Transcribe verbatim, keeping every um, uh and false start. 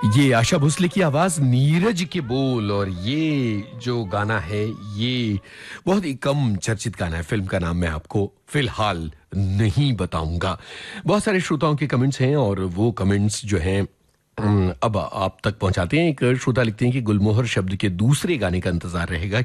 ये आशा भोसले की आवाज, नीरज के बोल, और ये जो गाना है ये बहुत ही कम चर्चित गाना है। फिल्म का नाम मैं आपको फिलहाल नहीं बताऊंगा। बहुत सारे श्रोताओं के कमेंट्स हैं और वो कमेंट्स जो हैं अब आप तक पहुंचाते हैं। एक श्रोता लिखते हैं कि गुलमोहर शब्द के दूसरे गाने का इंतजार रहेगा।